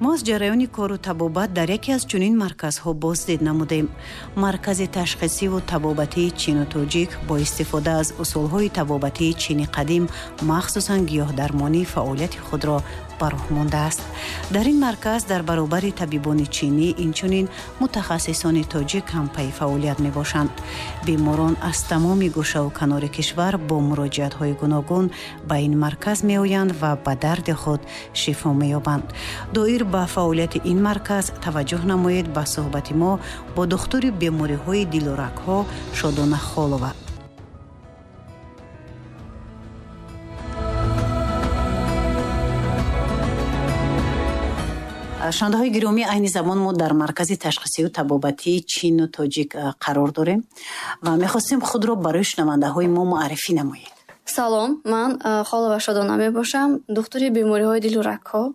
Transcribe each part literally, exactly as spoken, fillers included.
мо аз ҷараёни кору табобат дар яке аз чунин марказҳо боздид намудем. Маркази ташхисиву табобатии чину тоҷик бо истифода аз усулҳои табобатии чини қадим, махсусан гиёҳдармонӣ, фаъолияти худро ба роҳ мондааст. Дар ин марказ дар баробари табибони чинӣ инчунин мутахассисони тоҷик ҳам пай фаъолият мебошанд. беморон аз тамоми гӯшаву канори кишвар бо муроҷиатҳои гуногун ба ин марказ меоянд ва ба дарди худ шифо меёбанд. доир ба фаъолияти ин марказ таваҷҷӯҳ намоед ба суҳбати мо бо духтури бемориҳои дилу рагҳо Шодона Холова. шунавандаҳои гиромӣ, айни замон мо дар маркази ташхисию табобатии чину тоҷик қарор дорем ва мехостем худро барои шунавандаҳои мо муаррифӣ намоед. салом, ман Холова Шодона мебошам, духтури бемориҳои дилу рагҳо.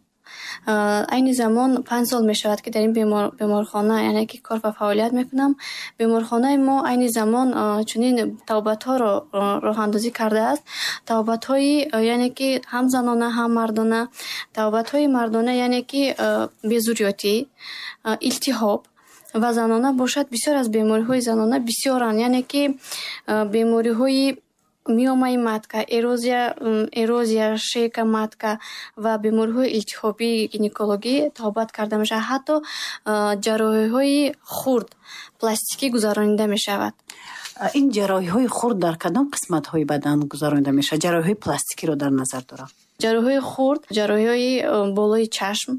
айни замон панҷ сол мешавад ки дар ин бемор, беморхона яъне ки кор ва фаъолият мекунам. Беморхонаи мо айни замон чунин табобатҳоро роҳандозӣ кардааст. Табобатҳои яъне ки ҳам занона ҳам мардона. Табобатҳои мардона яъне ки безурётӣ, илтиҳоб ва занона бошад. Бисёр аз бемориҳои занона бисёранд, яъне ки бемориҳои миомаи матка, эрозия, эрозия шейка матка ва бемориҳои илтиҳобии гинекологӣ табобат карда мешавад. Ҳатто ҷарроҳиҳои хурд, пластикӣ гузаронида мешавад. ин ҷарроҳиҳои хурд дар кадом қисматҳои бадан гузаронида мешавад? ҷарроҳиҳои пластикиро дар назар дорам. ҷарроҳиҳои хурд, ҷарроҳиҳои болои чашм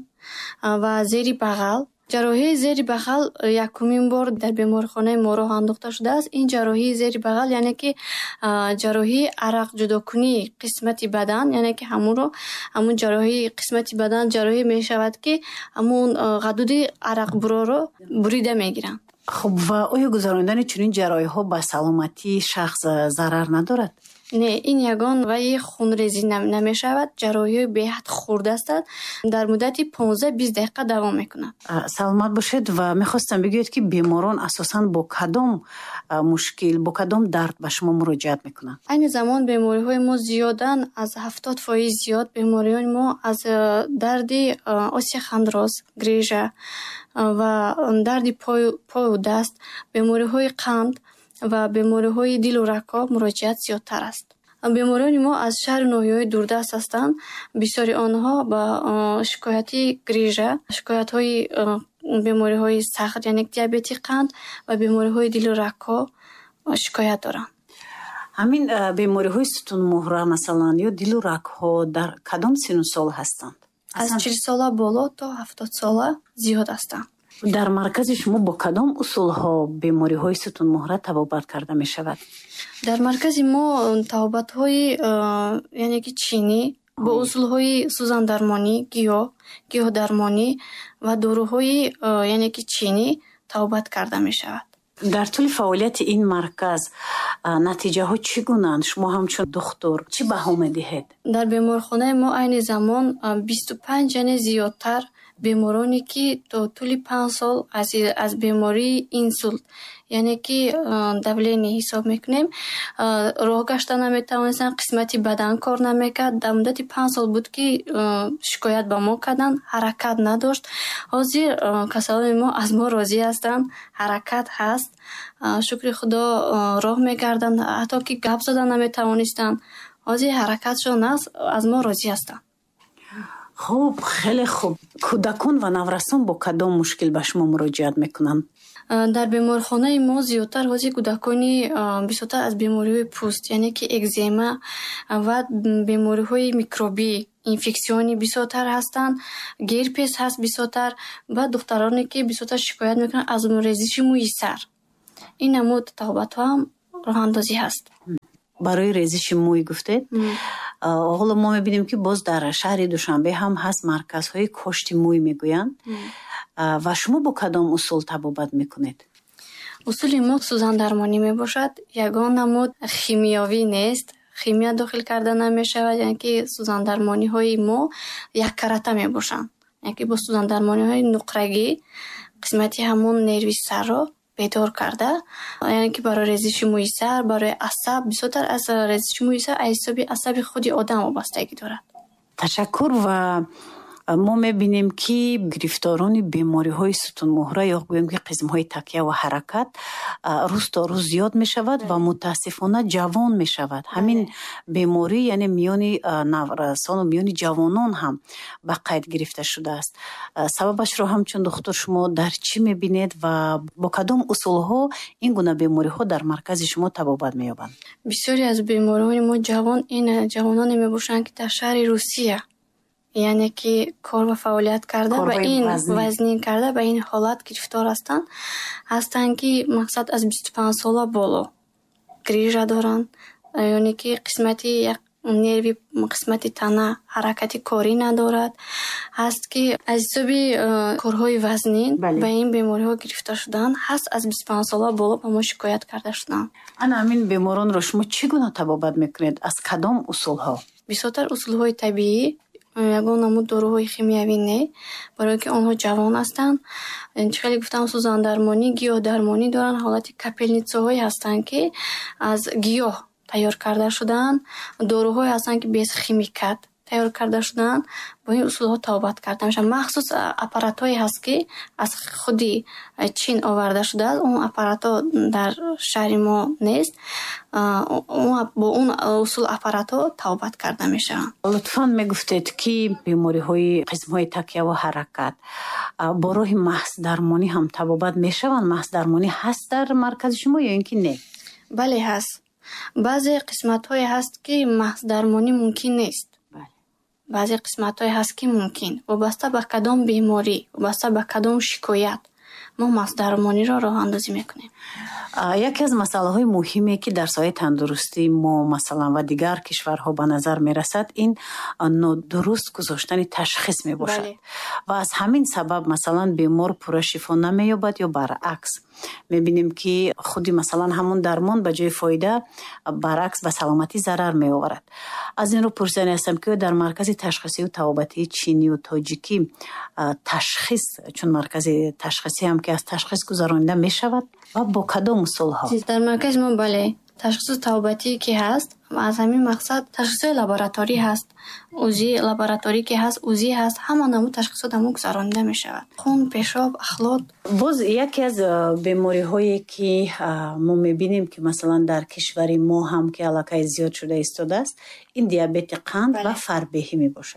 ва зери бағал. ҷарроҳии зери бағал якумин бор дар беморхонаи мо роҳ андохта шудааст. ин ҷарроҳии зери бағал яъне ки ҷарроҳии арақҷудокунии қисмати бадан, яъне ки ҳамунро ҳамун ҷарроҳии қисмати бадан ҷарроҳӣ мешавад ки ҳамун ғадуди арақбуроро бурида мегиранд. хуб, ва оё гузарондани чунин ҷарроҳиҳо ба саломатии шахс зарар надорад? Не, ин ягон ваи хунрезӣ намешавад. ҷарроҳиҳои беҳад хурд ҳастанд. Дар муддати понздаҳ бист дақиқа давом мекунад. Саломат бошед ва мехостам бигӯед ки беморон асосан бо кадом мушкил, бо кадом дард ба шумо муроҷиат мекунанд? Айни замон бемориҳои мо зиёдан, аз ҳафтод фоиз зиёд бемориҳои мо аз дарди остеохондроз, грижа ва дарди пою даст, бемориҳои қанд ва бемориҳои дилу рагҳо муроҷиат зиёдтар аст. бемориёни мо аз шаҳру ноҳияҳои дурдаст ҳастанд. бисёри онҳо ба шикояти грижа, шикоятҳои бемориҳои сахт, яъне диабети қанд ва бемориҳои дилу рагҳо шикоят доранд. ҳамин бемориҳои сутунмӯҳра масалан ё дилу рагҳо дар кадом сину сол ҳастанд? аз чил сола боло то ҳафтод сола зиёд ҳастанд. дар маркази шумо бо кадом усулҳо бемориҳои сутунмӯҳра табобат карда мешавад? дар маркази мо табобатҳои яъне ки чинӣ бо усулҳои сӯзандармонӣ, гиёҳ, гиёҳдармонӣ ва доруҳои яъне ки чинӣ табобат карда мешавад. дар тӯли фаъолияти ин марказ натиҷаҳо чӣ гунанд? шумо ҳамчун духтур чӣ баҳо медиҳед? дар беморхонаи мо айни замон бисту панҷ яъне зиёдтар бемороне ки то тӯли панҷ сол аз, аз бемории инсулт яъне ки давление ҳисоб мекунем, роҳ гашта наметавонистанд, қисмати бадан кор намекард. дар муддати панҷ сол буд ки шикоят ба мо карданд, ҳаракат надошт. ҳозир касалони мо аз мо розӣ ҳастанд, ҳаракат ҳаст, шукри худо роҳ мегарданд, ҳатто ки гап зада наметавонистанд. ҳозир ҳаракатшон аст, аз мо розӣ ҳастанд. хуб, хеле хуб. кӯдакон ва наврасон бо кадом мушкил ба шумо муроҷиат мекунанд? дар беморхонаи мо зиёдтар ҳозир кӯдакони бисёртар аз бемориҳои пӯст, яъне ки экзема ва бемориҳои микробӣ, инфексиони бисёртар ҳастанд, герпес ҳаст бисёртар ва духтароне ки бисёртар шикоят мекунанд аз резиши мӯи сар. ин намуд табобатҳо ҳам роҳандозӣ ҳаст. барои резиши мӯй гуфтед? ҳоло мо мебинем ки боз дар шаҳри Душанбе ҳам ҳаст марказҳои кошти мӯй мегӯянд. ва шумо бо кадом усул табобат мекунед? усули мо сӯзандармонӣ мебошад. ягон намуд химиёвӣ нест. химия дохил карда намешавад, яъне ки сӯзандармониҳои мо яккаратта мебошанд. яъне ки бо сӯзандармониҳои нуқрагӣ қисмати ҳамон нерви сарро бедор карда, яъне ки барои резиши мӯи сар, барои асаб, бисёртар аз резиши мӯи сар аз ҳисоби асаби худи одам вобастагӣ дорад. ташаккур. ва мо мебинем ки гирифторони бемориҳои сутунмӯҳра ё гӯем ки қисмҳои такя ва ҳаракат рӯз то рӯз зиёд мешавад ва мутаассифона ҷавон мешавад. Ҳамин беморӣ яъне миёни наврасону миёни ҷавонон ҳам ба қайд гирифта шудааст. Сабабашро ҳамчун духтур шумо дар чӣ мебинед ва бо кадом усулҳо ин гуна бемориҳо дар маркази шумо табобат меёбанд? бисёре аз бемориҳои мо ҷавон ин ҷавононе мебошанд ки дар шаҳри Русия, яъне ки кор ва фаъолият карда ба ин вазнин карда ба ин ҳолат гирифтор ҳастанд ҳастанд ки мақсад аз бисту панҷ сола боло грижа доранд, яъне ки қисмати як нерви қисмати тана ҳаракати корӣ надорад. ҳаст ки аз ҳисоби корҳои вазнин ба ин бемориҳо гирифта шудаанд ҳаст аз бисту панҷ сола боло ба мо шикоят карда шудаанд. ана ҳамин беморонро шумо чӣ гуна табобат мекунед? Аз кадом усулҳо? бисёртар усулҳои табиӣ, ягон намуд дороҳои химиявӣ не, барое ки онҳо ҷавон ҳастанд. чӣ хеле гуфтам сӯзандармонӣ, гиёҳдармонӣ доранд. ҳолати капелницаҳое ҳастанд ки аз гиёҳ тайёр карда шудаанд. доруҳое ҳастанд ки без химикат тайёр карда шудаанд. бо ин усулҳо табобат карда мешавад. махсус аппаратҳое ҳаст ки аз худи Чин оварда шудааст. он аппаратҳо дар шаҳри мо нест. бо он усул аппаратҳо табобат карда мешаванд. лутфан мегуфтед ки бемориҳои қисмҳои такя ва ҳаракат бо роҳи маҳздармонӣ ҳам табобат мешаванд. маҳздармонӣ ҳаст дар маркази шумо ё ин ки не? бале ҳаст. баъзе қисматҳое ҳаст ки маҳздармонӣ мумкин нест. баъзе қисматҳое ҳаст ки мумкин. вобаста ба кадом беморӣ, вобаста ба кадом шикоят мо маҳздармониро роҳандозӣ мекунем. яке аз масъалаҳои муҳиме ки дар соҳаи тандурустӣ мо масалан ва дигар кишварҳо ба назар мерасад ин нодуруст гузоштани ташхис мебошад. ва аз ҳамин сабаб масалан бемор пурра шифо намеёбад ё баръакс. мебинем ки худи масалан ҳамун дармон ба ҷои фоида баръакс ба саломатӣ зарар меоварад. аз инро пурсидан ҳастам ки дар маркази ташхисию табобатии чинию тоҷикӣ ташхис чун маркази ташхисӣ ҳам ки аз ташхис гузаронида мешавад ва бо кадом усулҳо? дар маркази мо бале ташхису табобатӣ ки ҳаст, аз ҳамин мақсад ташхисои лабораторӣ ҳаст, узи лабораторӣ ки ҳаст, узи ҳаст, ҳама намуд ташхисо дар мо гузаронида мешавад. хун, пешоб, ахлот. боз яке аз бемориҳое ки мо мебинем ки масалан дар кишвари мо ҳам ки аллакай зиёд шуда истодааст, ин диабети қанд ва фарбеҳӣ мебошад.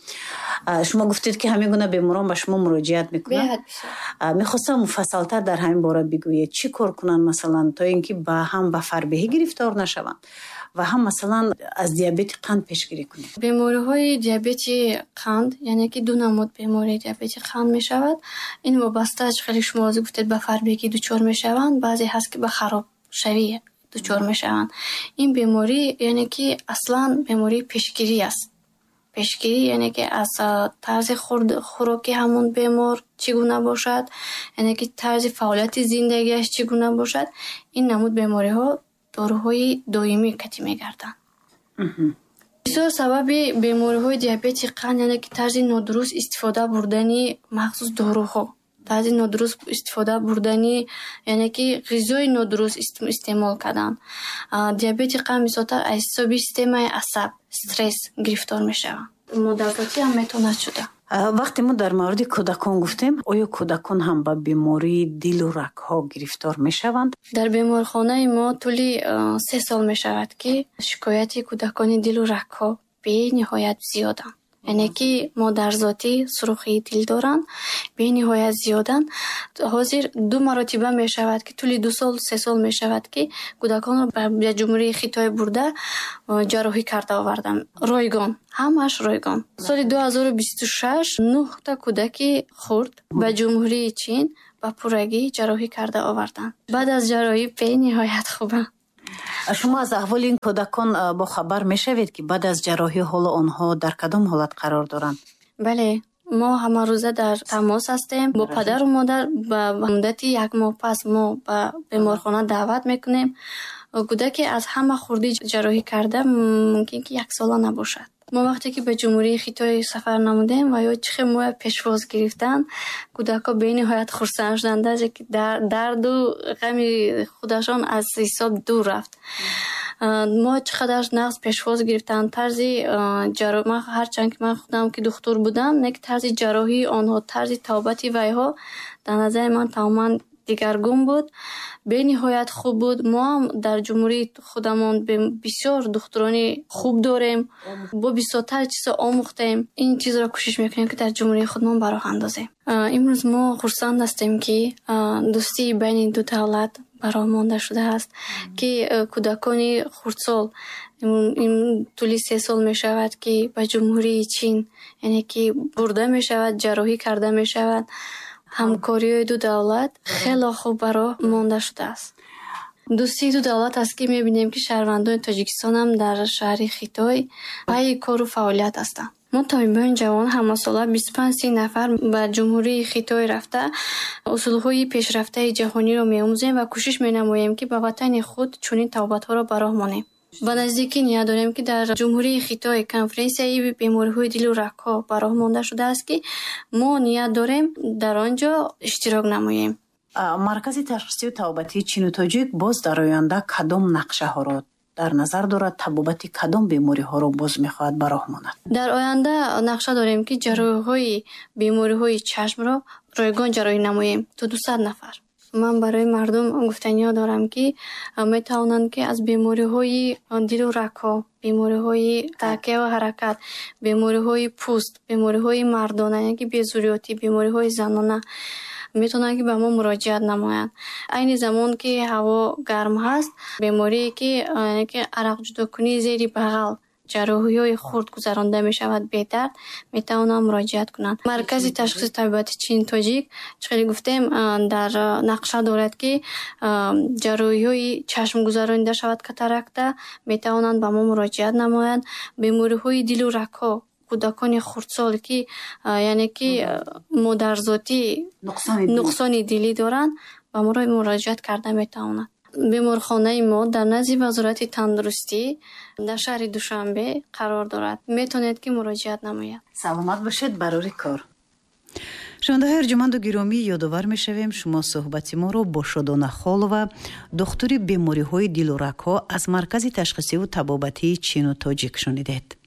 шумо гуфтед ки ҳамин гуна беморон ба шумо муроҷиат мекунанд. мехостам муфассалтар дар ҳамин бора бигӯед чӣ кор кунанд масалан то ин ки ба ҳам ба фарбеҳӣ гирифтор нашаванд ва ҳам масалан аз диабети қанд пешгирӣ кунед? бемориҳои диабети қанд, яъне ки ду намуд бемории диабети қанд мешавад. ин вобаста чӣ хеле шумо ҳозир гуфтед ба фарбегӣ дучор мешаванд, баъзе ҳаст ки ба харобшавӣ дучор мешаванд. ин беморӣ яъне ки аслан бемории пешгирӣ аст. пешгирӣ яъне ки аз тарзи хӯроки ҳамон бемор чӣ гуна бошад, яъне ки тарзи фаъолияти зиндагиаш чӣ гуна бошад, ин намуд бемориҳо доруҳои доимӣ катӣ мегарданд. бисёр сабаби бемориҳои диабети қанд яъне ки тарзи нодуруст истифода бурдани махсус доруҳо, тарзи нодуруст истифода бурдани яъне ки ғизои нодуруст истеъмол кардан. диабети қанд бисёртар аз ҳисоби системаи асаб, стресс гирифтор мешавад. модазотӣ ҳам метавонад шуда. вақте мо дар мавриди кӯдакон гуфтем, оё кӯдакон ҳам ба бемории дилу рагҳо гирифтор мешаванд? дар беморхонаи мо тӯли се сол мешавад ки шикояти кӯдакони дилу рагҳо бениҳоят зиёданд. яъне ки модарзотӣ сурухии дил доранд, бениҳоят зиёданд. ҳозир ду маротиба мешавад ки тӯли ду сол се сол мешавад ки кӯдаконро ба ҷумҳурии Хитой бурда ҷарроҳӣ карда оварданд. ройгон, ҳамаш ройгон. соли ду ҳазору бисту шаш нӯҳта кӯдаки хурд ба ҷумҳурии Чин ба пуррагӣ ҷарроҳӣ карда оварданд. баъд аз ҷарроҳӣ бениҳоят хубанд. шумо аз аҳволи ин кӯдакон бохабар мешавед ки баъд аз ҷарроҳӣ ҳоло онҳо дар кадом ҳолат қарор доранд? бале, мо ҳамарӯза дар тамос ҳастем. бо падару модар ба муддати як моҳ пас мо ба беморхона даъват мекунем. кӯдаке аз ҳама хурдӣ ҷарроҳӣ карда мумкин ки яксола набошад. мо вақте ки ба ҷумҳурии Хитой сафар намудем ва ё чихе моя пешвоз гирифтан, кӯдако бениҳоят хурсанд шуданд, ки дарду ғами худашон аз ҳисоб дур рафт. мо чақадар нағз пешвоз гирифтан тарзи ҷаро ман ҳарчанд ки ман худам ки духтур будам нек тарзи ҷарроҳии онҳо тарзи тавбати вайҳо дар назари ман тамоман дигаргун буд бениҳоят хуб буд. мо ҳам дар ҷумҳурии худамон бисёр духтурони хуб дорем бо бисёртар чизо омӯхтем. ин чизро кӯшиш мекунем ки дар ҷумҳурии худмон ба роҳ андозем. имрӯз мо хурсанд ҳастем ки дӯстии байни ду давлат ба роҳ монда шудааст ки кӯдакони хурдсол ин тӯли се сол мешавад ки ба ҷумҳурии чин яъне ки бурда мешавад ҷарроҳӣ карда мешавад. ҳамкориҳои ду давлат хело хуб ба роҳ монда шудааст. дӯстии ду давлат аст ки мебинем ки шаҳрвандони Тоҷикистон ҳам дар шаҳри Хитой пайи кору фаъолият ҳастанд. мо табибони ҷавон ҳамасола бисту панҷ си нафар ба ҷумҳурии Хитой рафта усулҳои пешрафтаи ҷаҳониро меомӯзем ва кӯшиш менамоем ки ба ватани худ чунин тавбатҳоро ба роҳ монем. ба наздикӣ ния дорем ки дар ҷумҳурии Хитой конференсияи бемориҳои дилу рагҳо ба роҳ монда шудааст ки мо ният дорем дар он ҷо иштирок намоем. маркази ташхисию тавбатии чину тоҷик боз дар оянда кадом нақшаҳоро дар назар дорад? табобати кадом бемориҳоро боз мехоҳад ба роҳ монад? дар оянда нақша дорем ки ҷарроҳиҳои бемориҳои чашмро ройгон ҷарроҳӣ намоем то дусад нафар. ман барои мардум гуфтаниё дорам ки метавонанд ки аз бемориҳои дилу рагҳо, бемориҳои таъкия ва ҳаракат, бемориҳои пӯст, бемориҳои мардона яъне ки безурётӣ, бемориҳои занона метавонанд ки ба мо муроҷиат намоянд. айни замон ки ҳаво гарм ҳаст беморие ки яъне ки арақҷудокунии зери бағал ҷарроҳиҳои хурд гузаронда мешавад бедард метавонанд муроҷиат кунанд. маркази ташхиси табибати чини тоҷик чӣ гуфтем дар нақша дорад ки ҷарроҳиҳои чашм гузаронида шавад катаракта метавонанд ба мо муроҷиат намоянд. бемориҳои дилу рагҳо кӯдакони хурдсол ки яъне ки модарзотӣ нуқсони дилӣ доранд ба моро муроҷиат карда метавонанд. беморхонаи мо дар назди вазорати тандурустӣ дар шаҳри Душанбе қарор дорад. метавонед ки муроҷиат намояд. саломат бошед барори кор. шунавандаҳои эрҷуманду гиромӣ, ёдовар мешавем шумо суҳбати моро бо Шодона Холова, духтури бемориҳои дилу рагҳо аз маркази ташхисиву табобатии чину тоҷик шунидед.